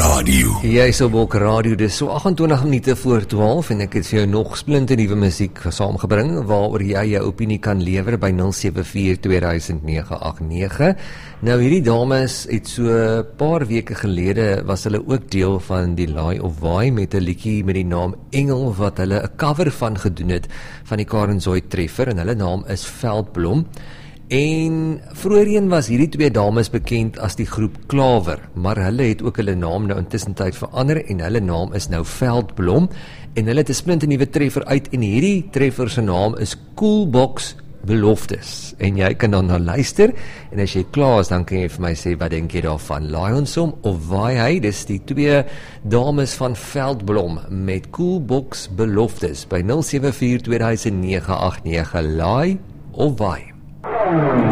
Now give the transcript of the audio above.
Radio. Jy is op Wolk Radio, dis so 28 minute voor 12 en ek het vir jou nog splinte nuwe musiek saamgebring waaroor jy jou opinie kan lewer by 074-2009-89. Nou hierdie dames het so paar weke gelede was hulle ook deel van die Laai of Waai met 'n liedjie met die naam Engel wat hulle 'n cover van gedoen het van die Karen Zoid Treffer en hulle naam is Veldblom. En vroeërheen was hierdie twee dames bekend as die groep Klawer, maar hulle het ook hulle naam nou intussen tyd verander en hulle naam is nou Veldblom en hulle het 'n splinternuwe treffer uit en hierdie treffer se naam is Coolbox Beloftes. En jy kan dan na luister en as jy klaar is dan kan jy vir my sê wat dink jy daarvan? Laai ons hom of waai hy? Dis die twee dames van Veldblom met Coolbox Beloftes by 074-2009-89. Laai of waai?